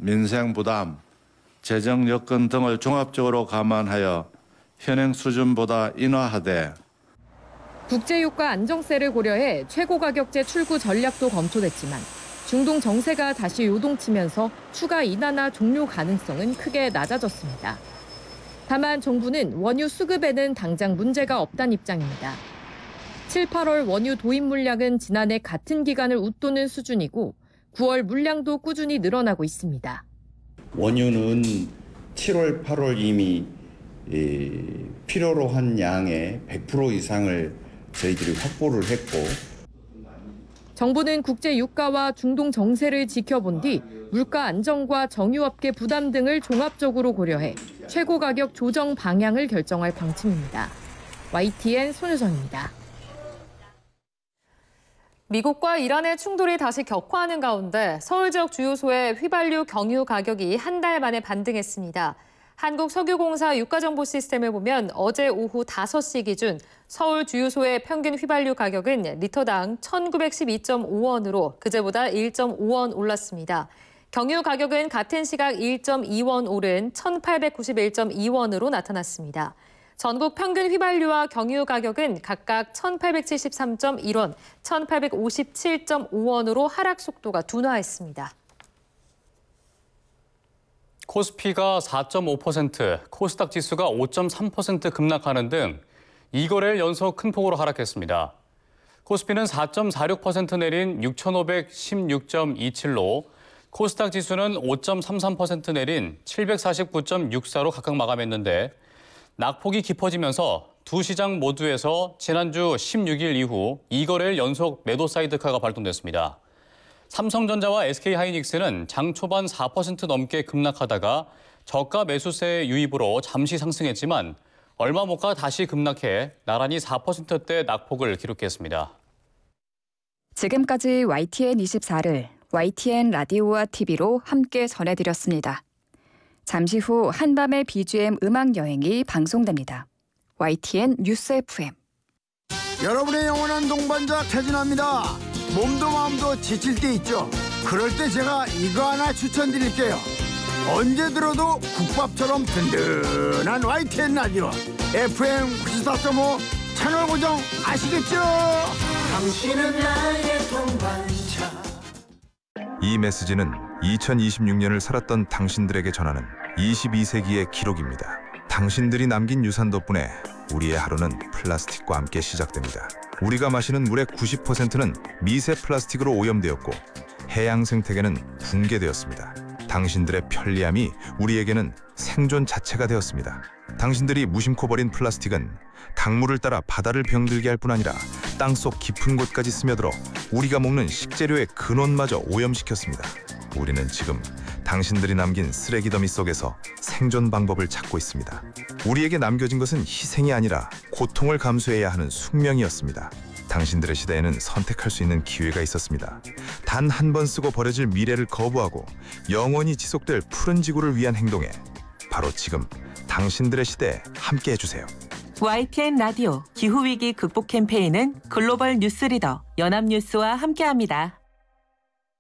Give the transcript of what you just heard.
민생 부담, 재정 여건 등을 종합적으로 감안하여 현행 수준보다 인하하되 국제유가 안정세를 고려해 최고가격제 출구 전략도 검토됐지만 중동 정세가 다시 요동치면서 추가 인하나 종료 가능성은 크게 낮아졌습니다. 다만 정부는 원유 수급에는 당장 문제가 없다는 입장입니다. 7, 8월 원유 도입 물량은 지난해 같은 기간을 웃도는 수준이고 9월 물량도 꾸준히 늘어나고 있습니다. 원유는 7월, 8월 이미 필요로 한 양의 100% 이상을 저희들이 확보를 했고 정부는 국제 유가와 중동 정세를 지켜본 뒤 물가 안정과 정유업계 부담 등을 종합적으로 고려해 최고 가격 조정 방향을 결정할 방침입니다. YTN 손유정입니다. 미국과 이란의 충돌이 다시 격화하는 가운데 서울 지역 주유소의 휘발유 경유 가격이 한 달 만에 반등했습니다. 한국석유공사 유가정보 시스템을 보면 어제 오후 5시 기준 서울 주유소의 평균 휘발유 가격은 리터당 1,912.5원으로 그제보다 1.5원 올랐습니다. 경유 가격은 같은 시각 1.2원 오른 1,891.2원으로 나타났습니다. 전국 평균 휘발유와 경유 가격은 각각 1,873.1원, 1,857.5원으로 하락 속도가 둔화했습니다. 코스피가 4.5%, 코스닥 지수가 5.3% 급락하는 등 2거래일 연속 큰 폭으로 하락했습니다. 코스피는 4.46% 내린 6,516.27로, 코스닥 지수는 5.33% 내린 749.64로 각각 마감했는데 낙폭이 깊어지면서 두 시장 모두에서 지난주 16일 이후 2거래일 연속 매도 사이드카가 발동됐습니다. 삼성전자와 SK하이닉스는 장 초반 4% 넘게 급락하다가 저가 매수세의 유입으로 잠시 상승했지만 얼마 못 가 다시 급락해 나란히 4%대 낙폭을 기록했습니다. 지금까지 YTN24를 YTN 라디오와 TV로 함께 전해드렸습니다. 잠시 후 한밤의 BGM 음악여행이 방송됩니다. YTN 뉴스 FM. 여러분의 영원한 동반자 태진아입니다. 몸도 마음도 지칠 때 있죠. 그럴 때 제가 이거 하나 추천드릴게요. 언제 들어도 국밥처럼 든든한 YTN 라디오 FM 94.5 채널 고정 아시겠죠? 당신은 나의 동반자. 이 메시지는 2026년을 살았던 당신들에게 전하는 22세기의 기록입니다. 당신들이 남긴 유산 덕분에 우리의 하루는 플라스틱과 함께 시작됩니다. 우리가 마시는 물의 90%는 미세 플라스틱으로 오염되었고 해양 생태계는 붕괴되었습니다. 당신들의 편리함이 우리에게는 생존 자체가 되었습니다. 당신들이 무심코 버린 플라스틱은 강물을 따라 바다를 병들게 할 뿐 아니라 땅속 깊은 곳까지 스며들어 우리가 먹는 식재료의 근원마저 오염시켰습니다. 우리는 지금 당신들이 남긴 쓰레기 더미 속에서 생존 방법을 찾고 있습니다. 우리에게 남겨진 것은 희생이 아니라 고통을 감수해야 하는 숙명이었습니다. 당신들의 시대에는 선택할 수 있는 기회가 있었습니다. 단 한 번 쓰고 버려질 미래를 거부하고 영원히 지속될 푸른 지구를 위한 행동에 바로 지금 당신들의 시대에 함께 해주세요. YTN 라디오 기후위기 극복 캠페인은 글로벌 뉴스리더 연합뉴스와 함께합니다.